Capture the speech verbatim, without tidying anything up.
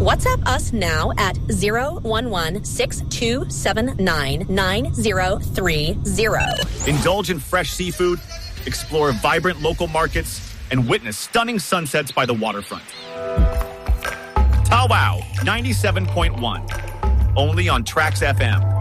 WhatsApp us now at zero one one, six two seven nine, nine zero three zero. Indulge in fresh seafood, explore vibrant local markets, and witness stunning sunsets by the waterfront. Tawow ninety-seven point one, only on Trax F M.